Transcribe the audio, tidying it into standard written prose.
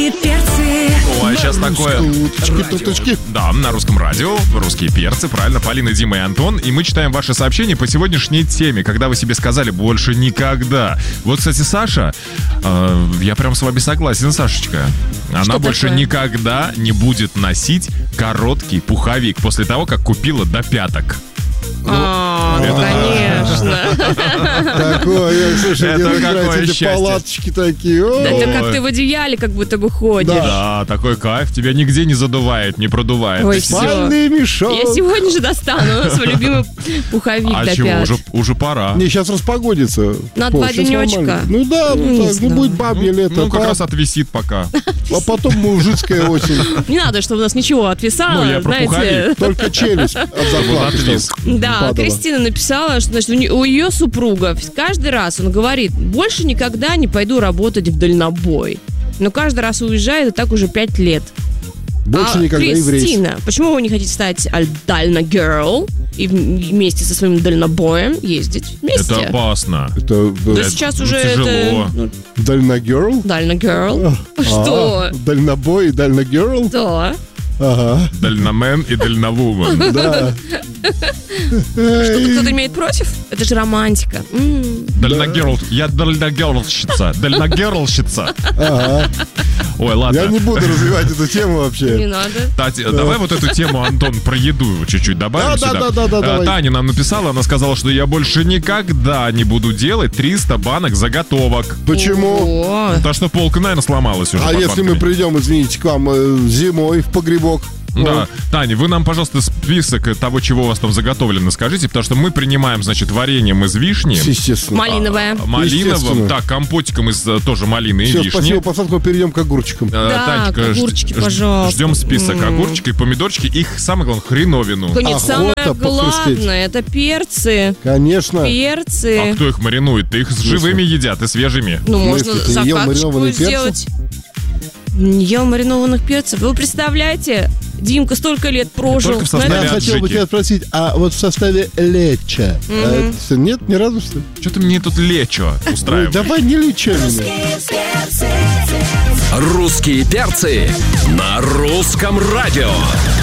Русские перцы. Ой, сейчас такое... Уточки. Да, на русском радио, русские перцы, правильно, Полина, Дима и Антон. И мы читаем ваши сообщения по сегодняшней теме, когда вы себе сказали «больше никогда». Вот, кстати, Саша, я прям с вами согласен, Сашечка. Она Что больше такое? никогда не будет носить короткий пуховик после того, как купила до пяток. Конечно. Такое, слушай, Это мне какое нравятся эти счастье. палаточки такие. О, Да это как ты в одеяле как будто бы ходишь. Да, такой кайф. Тебя нигде не задувает, не продувает. Ой, Ты всё. спальный мешок. Я сегодня же достану свой любимый пуховик А до чего, пят. уже пора. Не, сейчас распогодится. На Пол, 2 щас денечка. нормально. Ну да, Не ну так, знаю. будет бабье лето. Ну, как а раз отвисит пока. потом мужицкая осень. Не надо, чтобы у нас ничего отвисало, Ну, я про знаете. пуховик. Только челюсть от зарплаты. отвис. чтобы Да, падала. Кристина написала, что значит, у ее супруга каждый раз он говорит: больше никогда не пойду работать в дальнобой. Но каждый раз уезжает, и так уже 5 лет. Больше никогда и в рейс. Кристина, почему вы не хотите стать дально-герл и вместе со своим дальнобоем ездить вместе? Это опасно. Это Да Это, сейчас ну, уже тяжело. это... ну, дальногерл? дально-герл. Что? Дальнобой и дальногерл? Да. Ага, Дальномен и дальновумен. да. Что-то кто-то имеет против? Это же романтика. Дальногерл. Я дальногерлщица. Дальногерлщица. Ага. Ой, ладно. Я не буду развивать эту тему Не вообще. надо. Тати, давай вот эту тему, Антон, про еду чуть-чуть добавим Да, сюда. да, давай. Таня нам написала, она сказала, что я больше никогда не буду делать 300 банок заготовок. Почему? О, Потому что полка, наверное, сломалась уже. А под если мы банками. придем, извините, к вам зимой в погребок? Да, Таня, вы нам, пожалуйста, список того, чего у вас там заготовлено, скажите, потому что мы принимаем, значит, вареньем из вишни, Естественно. малиновая. малиновым, Естественно. так, компотиком из тоже малины и Все, вишни. спасибо, посадку перейдем к огурчикам. Да, к огурчики, пожалуйста. Ждем список. Огурчики, помидорчики, их, самое главное, хреновину. Нет, самое Охота похрустеть. главное, это перцы. Конечно. Перцы. А кто их маринует? Их с живыми едят и свежими. Ну, В можно смысле, ты не ел закаточку маринованные перцы? сделать. Не ел маринованных перцев. Вы представляете, Димка столько лет прожил. Только в составе Я хотел бы аджики. тебя спросить, а вот в составе леча, нет, ни разу, что ли? Что-то мне тут лечо Ой, устраивает. давай не лечи меня. Перцы. Русские перцы на русском радио.